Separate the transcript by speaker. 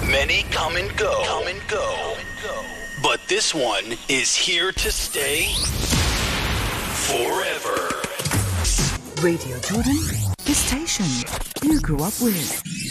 Speaker 1: Many come and go. But this one is here to stay forever.
Speaker 2: Radio Jordan, the station you grew up with.